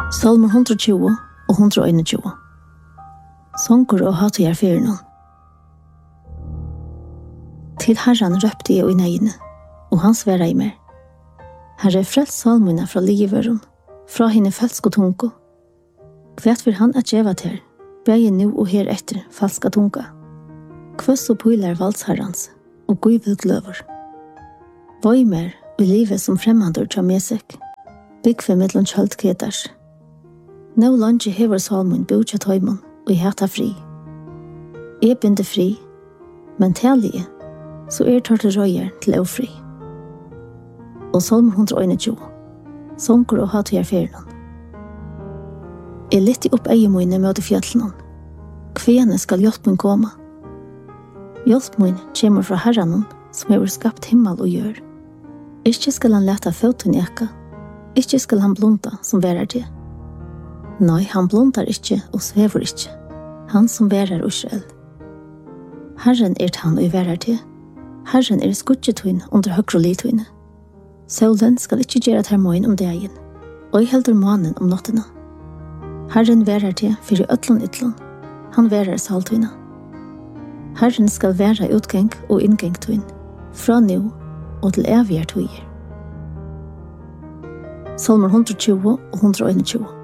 Salmer 120 og 121. Sånger og hatt jeg for noen. Til Herren røpte jeg i nøyene, og han sverre i meg. Herre frels salmene fra livøren, fra henne falsk og tunko. Kvært vil han at gjeva til, bæge nu og her etter falska tunga. Kvøss og pøyler valdsherrens, og gøy vil gløver. Voi mer i livet som fremhandler til mesek, byggve mellom kjøldketers. Nå lange hever salmen bøtja tøymon, og jeg hata fri. Jeg binde fri, men talige, så tørte røyer til å fri. Og salmen 121, sånger og hatt jeg ferien. Jeg lytte opp eiemøyne med fjellene. Kvene skal hjelp min komme. Hjelp min kommer fra Herren, som har skapt himmel og jør. Ikke skal han lete føtten eka, ikke skal han blunda som værer det. Nei, han blundar ikke og svever ikke, han som værer Israel. Herren han og værer det. Herren skutjetøyne under høgrolitøyne. Solen skal ikke gjøre termoin om dagen, og jeg helder månen om nottene. Herren værer det for i øtlån ytlån, han værer saltøyne. Herren skal være utgang og inngangtøyne, fra nå og til evige tøyer. Salmer 120 og 121.